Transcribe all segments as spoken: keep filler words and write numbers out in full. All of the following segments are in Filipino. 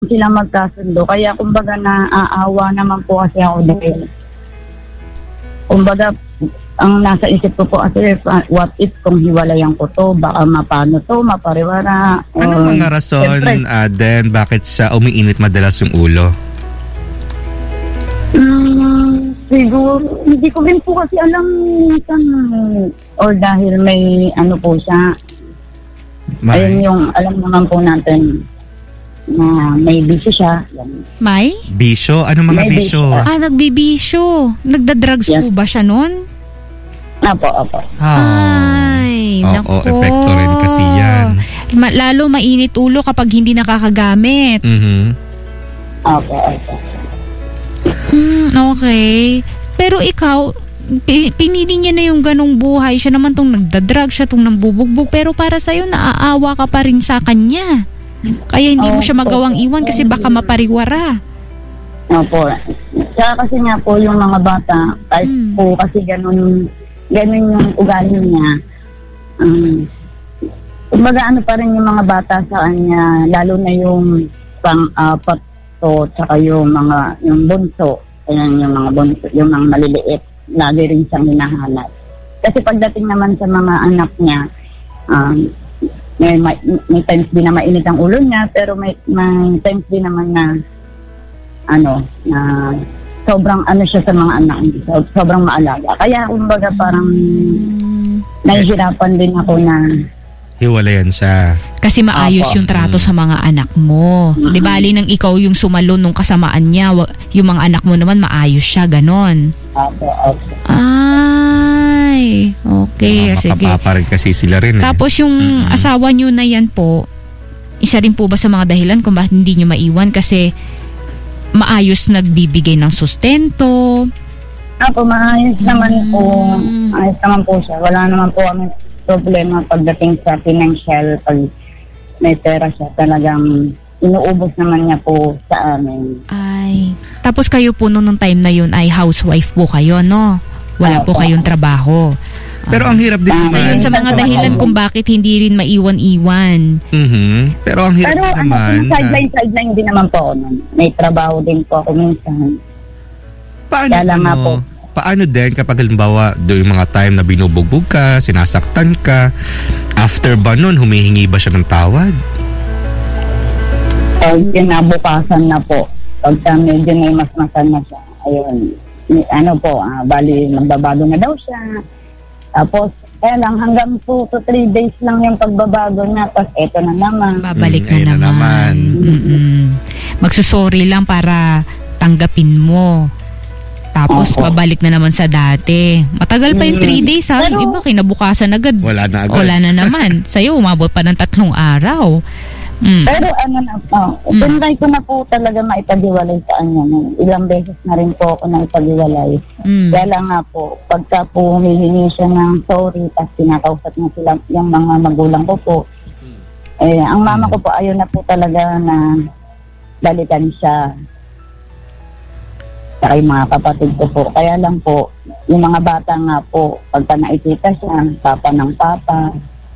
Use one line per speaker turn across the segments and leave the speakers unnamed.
sila magkasundo. Kaya kumbaga naaawa naman po kasi ako dahil kumbaga ang nasa isip ko po kasi what if kung hiwalayan ko to, baka mapano to, mapariwara.
Ano mga rason, Aden, bakit sa umiinit madalas yung ulo?
Hmm, siguro, hindi ko rin po kasi alam minsan or dahil may ano po siya.
May.
Ayun yung alam naman po natin na may bisyo siya.
May?
Bisyo? Ano mga
May
bisyo?
bisyo.
Ah, nagbibisyo. Nagda-drugs
Yes.
po ba siya nun?
Apo, apo.
Ay,
Oo,
nako.
epekto rin kasi yan.
Ma- lalo mainit ulo kapag hindi nakakagamit.
Mhm.
Apo, apo.
Hmm, okay. Pero ikaw, pi- pinili niya na yung ganong buhay. Siya naman tong nagdadrag, siya tong nambubugbog. Pero para sa'yo, naaawa ka pa rin sa kanya. Kaya hindi mo siya magawang iwan kasi baka mapariwara.
Opo. Kaya kasi nga po yung mga bata, kahit
Hmm.
po kasi ganun, ganun yung ugali niya. Um, kumbaga ano pa rin yung mga bata sa kanya, lalo na yung pang-apat to, tsaka yung mga, yung bunso, ayan yung mga bunso, yung mga maliliit, lagi rin siyang hinahanap. Kasi pagdating naman sa mga anak niya, um, may, may, may times din na mainit ang ulo niya, pero may, may times din naman na ano, na sobrang ano siya sa mga anak niya, so, sobrang maalaga. Kaya kumbaga parang nahihirapan din ako na
Hiwalayan siya.
Kasi maayos
Apo.
yung trato sa mga anak mo.
Mhm.
Di bali nang ikaw yung sumalon nung kasamaan niya, wa- yung mga anak mo naman maayos siya, ganon.
Apo, apo.
Ay, okay.
Mga
Sige.
makapapa rin kasi sila rin eh.
Tapos yung
Mm-mm.
asawa niyo na yan po, isa rin po ba sa mga dahilan kung bakit hindi niyo maiwan? Kasi maayos nagbibigay ng sustento.
Apo, maayos naman po.
Mm.
Ayos naman po siya. Wala naman po kami problema pagdating sa financial. Pag may pera siya, talagang inuubos naman niya po sa amin.
Ay. Tapos kayo po nung nung time na yun ay housewife po kayo, no? Wala po
Opo.
kayong trabaho.
Pero ang hirap din
Tama.
Isa yun sa mga dahilan kung bakit hindi rin maiwan-iwan.
Mhm. Pero ang hirap
Pero
din
ano,
naman.
yung sideline, sideline din naman po ako nun. May trabaho din po ako minsan.
Paano,
Kaya lang nga
ano,
po.
paano din kapag halimbawa do yung mga time na binubugbog ka, sinasaktan ka, after ba nun, humihingi ba siya ng tawad?
Pag kinabukasan na po, pagka medyo may masmasan na siya, ayun, may- ano po, ah, bali, magbabago na daw siya. Tapos, eh lang, hanggang two to three days lang yung pagbabago niya, tapos eto na naman.
Babalik
Mm, ayun
na
na
naman.
naman.
Mm-mm. Magsusorry lang para tanggapin mo. Tapos
Opo.
babalik na naman sa dati. Matagal pa yung
Mm.
three days ha. Yung
Pero-
iba kinabukasan agad.
Wala na agad.
Wala na naman. Sa'yo umabot pa ng tatlong araw. Mm.
Pero ano na, oh,
Mm.
tinry ko na po talaga maipaghiwalay sa kanya. nun. Ilang beses na rin po ako naipaghiwalay.
Mm.
Kaya lang nga po, pagka po humihingi siya ng sorry, tapos kinakausap niya sila, yung mga magulang ko po, eh, ang mama ko po, ayaw na po talaga na balikan siya. Saka yung mga kapatid ko po. Kaya lang po, yung mga bata nga po, pagka nakikita siya, papa ng papa.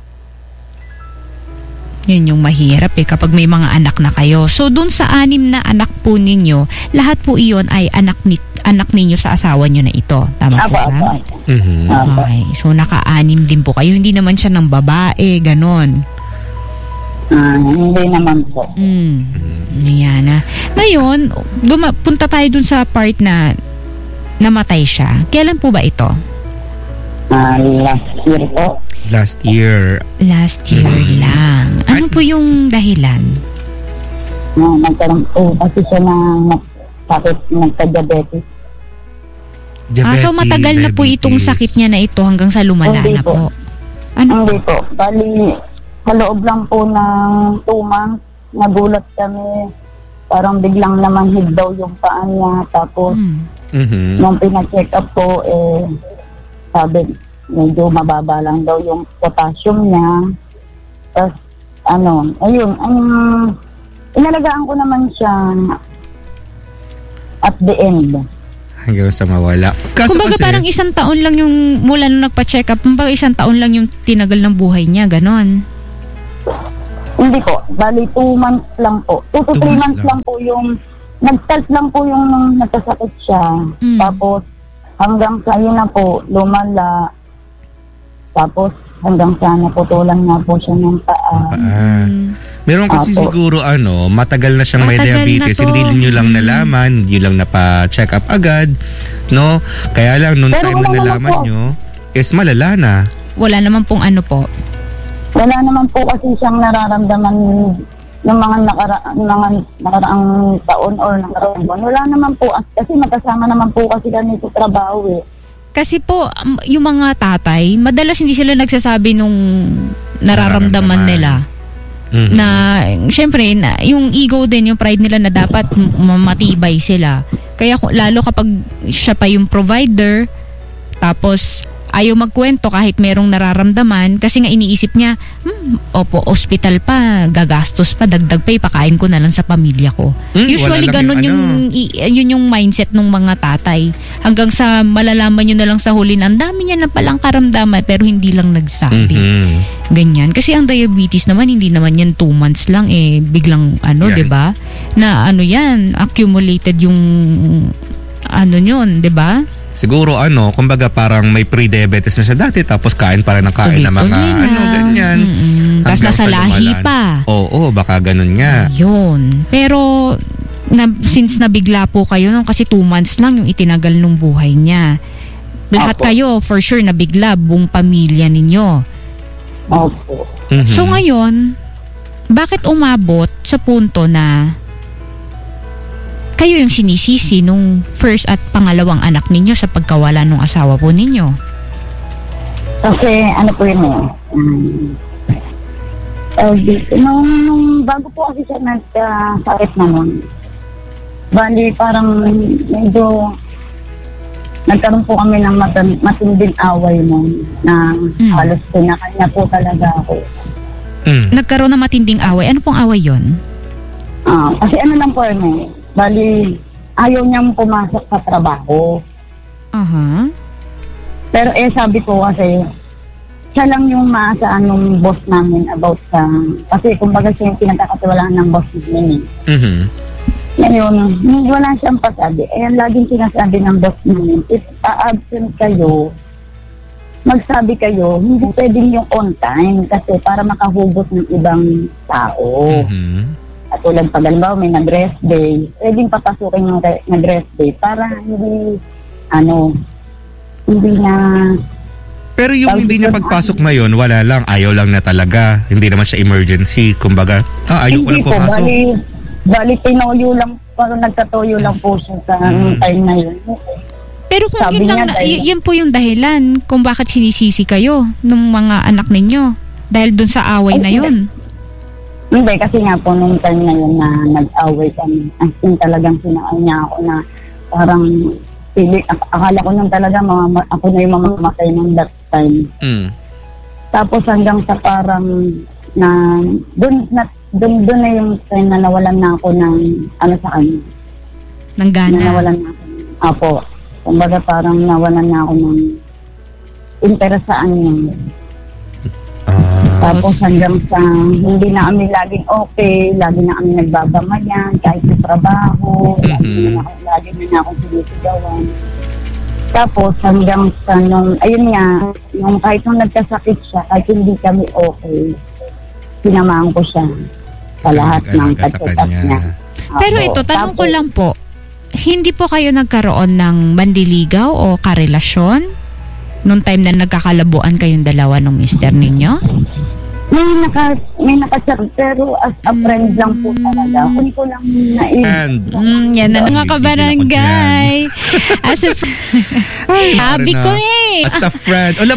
Yun yung mahirap eh kapag may mga anak na kayo. So dun sa anim na anak po ninyo, lahat po iyon ay anak ni anak ninyo sa asawa nyo na ito. Tama po
Apo,
ba?
apo.
Mhm.
Apo.
Okay. So naka-anim din po kayo. Hindi naman siya ng babae, ganon.
Ah, hindi naman po.
Mm. Ayan na. Ngayon, guma- punta tayo dun sa part na namatay siya. Kailan po ba ito?
Ah, last year po.
Last year.
Last year
Mm.
lang. Ano
Ay-
po yung dahilan?
No, nagkaroon po kasi siya ng sakit, nagka-diabetes.
Ah, so
Diabetes,
matagal na po itong
diabetes.
sakit niya na ito hanggang sa lumala
Hindi
na
po.
po. Ano?
Hindi po. Bali, sa loob lang po ng two months, nagulat kami. Parang biglang namanhid daw yung paa niya. Tapos,
Hmm.
Mhm.
nung pina-check up po, eh, sabi, medyo mababa lang daw yung potassium niya. Tapos, ano, ayun, ang, inalagaan ko naman siya at the end.
Hanggang sa mawala. Kaso
Kumbaga
kasi,
parang isang taon lang yung mula nung nagpa-check up, kumbaga isang taon lang yung tinagal ng buhay niya, ganon.
Hindi po, bali two months lang po. Two to
Two
three
months
months
lang.
lang po yung, nag-start lang po yung nung nagkasakit siya.
Mm.
Tapos, hanggang sa yun na po, lumala. Tapos, hanggang sa naputulan nga po siya ng paa.
Ah.
Mm.
Meron kasi
Apo.
siguro ano, matagal na siyang may
Matagal na
diabetes.
to.
Hindi nyo lang
Mm.
nalaman, hindi lang napa-check up agad. No? Kaya lang, nung
Pero
time na
wala naman
nalaman
po.
nyo, is malala na.
Wala naman pong ano po.
Wala naman po kasi siyang nararamdaman ng mga, nakara, mga nakaraang taon or nakaraang buwan. Wala naman po. Kasi magkasama naman po kasi kami sa trabaho eh.
Kasi po, um, yung mga tatay, madalas hindi sila nagsasabi nung nararamdaman
Nararamdaman.
nila.
Mhm.
Na, syempre, na, yung ego din, yung pride nila na dapat m- matibay sila. Kaya kung- lalo kapag siya pa yung provider, tapos ayaw magkwento kahit merong nararamdaman kasi nga iniisip niya, hmm, opo, hospital pa, gagastos pa, dagdag pa, ipakain ko na lang sa pamilya ko.
Hmm,
Usually
wala lang
ganun
yung
yung,
ano.
i- yun yung mindset ng mga tatay. Hanggang sa malalaman nyo na lang sa huli na ang dami niya na palang karamdaman pero hindi lang nagsabi.
Mhm.
Ganyan. Kasi ang diabetes naman, hindi naman yan two months lang eh, biglang ano,
Yan.
'di ba? Na ano yan, accumulated yung ano yun, 'di ba?
Siguro ano, kumbaga parang may pre-diabetes na siya dati tapos kain pa rin ng kain ng mga
Tuloy-tuloy na.
ano, ganyan.
Mm-mm. Tapos
Hanggang
nasa
sa
lahi
lumalan.
pa.
Oo, baka ganun nga.
Yun. Pero na, since nabigla po kayo nung kasi two months lang yung itinagal nung buhay niya. Lahat
Opo.
kayo for sure nabigla, buong pamilya ninyo.
Opo.
Mhm.
So ngayon, bakit umabot sa punto na kayo yung sinisisi nung first at pangalawang anak ninyo sa pagkawala ng asawa po ninyo?
Kasi ano po yun eh. Um, uh, dito, nung, nung bago po kasi siya nagkasakit na nun, bali parang medyo nagkaroon po kami ng matan- matinding away nun na
Mm.
halos pinakanya po talaga ako.
Mm.
Nagkaroon ng matinding away. Ano pong away yon?
Ah, kasi ano lang po yun eh, bali ayaw niyang pumasok sa trabaho.
Aha.
Pero eh sabi ko kasi, siya lang yung maasaan ng boss namin about sa, kasi kumbaga siya yung pinagkakatiwalaan ng boss namin.
Mhm.
Ngayon, hindi wala siyang pasabi. Eh, laging sinasabi ng boss namin, if a-absent kayo, magsabi kayo, hindi pwedeng yung on time kasi para makahugot ng ibang tao.
Mhm.
At tulad pag halimbawa may nag-rest day, pwedeng papasukin yung re- nag-rest day para hindi, ano, hindi na,
Pero yung hindi niya pagpasok na yun, wala lang, ayaw lang na talaga. Hindi naman siya emergency. Kumbaga, ah, ayaw ko
hindi
lang
po,
pumasok.
bali, bali tinoyo lang, parang nagtatoyo lang po siya sa
Mm.
time na yun.
Pero kung
Sabi
yun lang,
niya
na-
dahil-
y- yan po yung dahilan kung bakit sinisisi kayo ng mga anak ninyo. Dahil dun sa away
Ay,
na
hindi.
yun.
Hindi, kasi nga po nung time na yun na nag-away kami, as in talagang sinaan niya ako na parang, pili, ak- akala ko nung talaga mamama, ako na yung mamamatay nung that time.
Mm.
Tapos hanggang sa parang na doon na doon doon na yung time na nawalan na ako ng ano sa kanya.
Ng
Na
gana.
nawalan na ako. Apo. Kumbaga parang nawalan na ako ng interest sa kanya.
Ah.
Tapos hanggang sa hindi na kami laging okay, lagi na kami nagbabamayan kahit sa trabaho, lagi
Mhm.
na ako, lagi na na akong sinisigawan. Tapos hanggang sa nung, ayun nga, nung kahit nung nagkasakit siya, kahit hindi kami okay, sinamahan ko siya sa lahat ng
Nag-alaga sa
pag-check up
kanya.
niya.
Pero
Apo.
ito, tanong ko
Tapos,
lang po, hindi po kayo nagkaroon ng mandiligaw o karelasyon nung time na nagkakalabuan kayong dalawa ng mister ninyo?
May naka, may nakachat, pero as a friend lang po talaga. Kung ko lang naisip.
And,
Mm, yan na nga
Ay,
kabarangay. As a fr-
Ay,
Sabi
Marina.
ko eh.
As a friend. O,